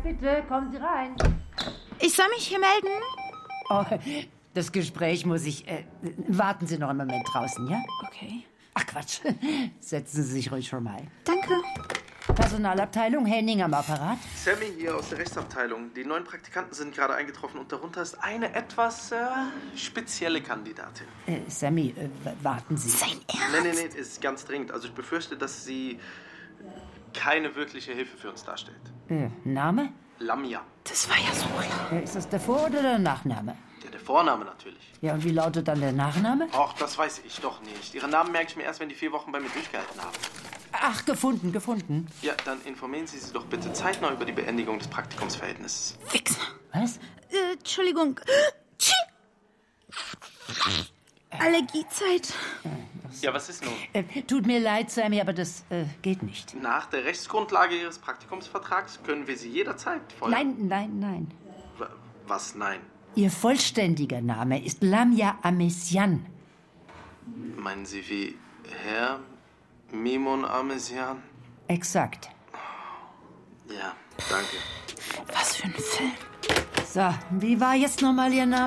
Bitte, kommen Sie rein. Ich soll mich hier melden? Oh, das Gespräch muss ich... warten Sie noch einen Moment draußen, ja? Okay. Ach, Quatsch. Setzen Sie sich ruhig schon mal. Danke. Personalabteilung, Henning am Apparat. Sammy hier aus der Rechtsabteilung. Die neuen Praktikanten sind gerade eingetroffen und darunter ist eine etwas spezielle Kandidatin. Sammy, warten Sie. Sein Ernst? Nee, ist ganz dringend. Also ich befürchte, dass sie keine wirkliche Hilfe für uns darstellt. Name? Lamia. Das war ja so klar. Ist das der Vor- oder der Nachname? Ja, der Vorname natürlich. Ja, und wie lautet dann der Nachname? Ach, das weiß ich doch nicht. Ihren Namen merke ich mir erst, wenn die 4 Wochen bei mir durchgehalten haben. Ach, gefunden. Ja, dann informieren Sie sie doch bitte zeitnah über die Beendigung des Praktikumsverhältnisses. Wichser. Was? Entschuldigung. Tschi. Allergiezeit. Ja, was ist nun? Tut mir leid, Sammy, aber das geht nicht. Nach der Rechtsgrundlage Ihres Praktikumsvertrags können wir Sie jederzeit feuern. Nein. Was nein? Ihr vollständiger Name ist Lamia Amesian. Meinen Sie wie Herr Mimon Amesian? Exakt. Ja, danke. Was für ein Film. So, wie war jetzt nochmal Ihr Name?